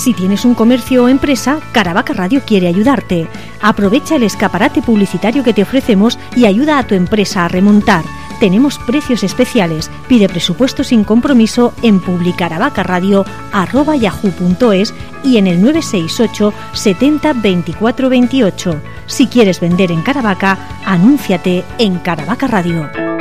Si tienes un comercio o empresa, Caravaca Radio quiere ayudarte. Aprovecha el escaparate publicitario que te ofrecemos y ayuda a tu empresa a remontar. Tenemos precios especiales. Pide presupuesto sin compromiso en publicaravacaradio@yahoo.es y en el 968 70 24 28. Si quieres vender en Caravaca, anúnciate en Caravaca Radio.